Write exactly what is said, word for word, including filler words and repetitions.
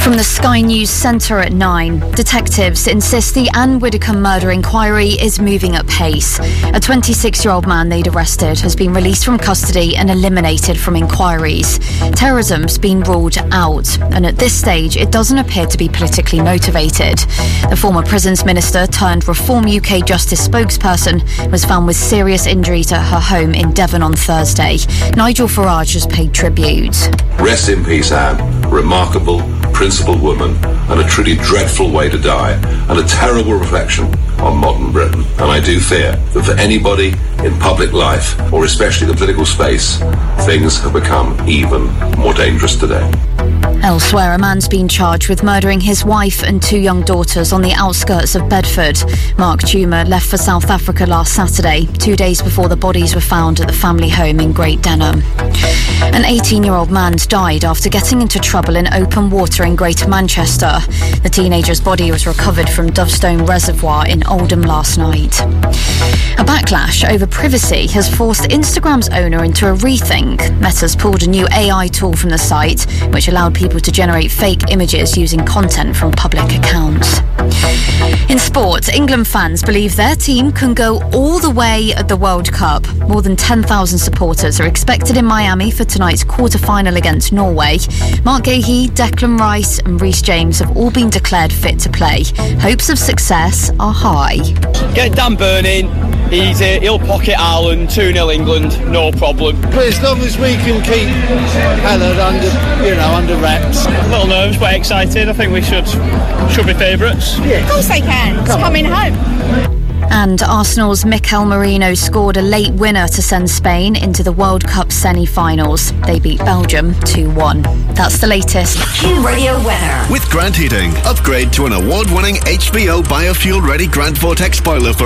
From the Sky News Centre at nine, detectives insist the Anne Widdecombe murder inquiry is moving at pace. A twenty-six-year-old man they'd arrested has been released from custody and eliminated from inquiries. Terrorism's been ruled out, and at this stage it doesn't appear to be politically motivated. The former prisons minister turned Reform U K Justice spokesperson was found with serious injuries at her home in Devon on Thursday. Nigel Farage has paid tribute. Rest in peace, Anne. Remarkable, principled woman, and a truly dreadful way to die, and a terrible reflection on modern Britain. And I do fear that for anybody in public life, or especially the political space, things have become even more dangerous today. Elsewhere, a man's been charged with murdering his wife and two young daughters on the outskirts of Bedford. Mark Tumer left for South Africa last Saturday, two days before the bodies were found at the family home in Great Denham. An eighteen-year-old man's died after getting into trouble in open water in Greater Manchester. The teenager's body was recovered from Dovestone Reservoir in Oldham last night. A backlash over privacy has forced Instagram's owner into a rethink. Meta's pulled a new A I tool from the site, which allowed people to generate fake images using content from public accounts. In sport, England fans believe their team can go all the way at the World Cup. More than ten thousand supporters are expected in Miami for tonight's quarter-final against Norway. Mark Gahey, Declan Rice and Reece James have all been declared fit to play. Hopes of success are high. Get Dan Burn in. He's, uh, he'll pocket Ireland, two nil England, no problem. But as long as we can keep Helen under, you know, under wraps. A little nervous but excited. I think we should should be favourites. Yeah. Of course they can. It's coming home. And Arsenal's Mikel Merino scored a late winner to send Spain into the World Cup semi-finals. They beat Belgium two one. That's the latest. Q Radio weather. With Grant Heating. Upgrade to an award-winning H V O biofuel-ready Grant Vortex boiler for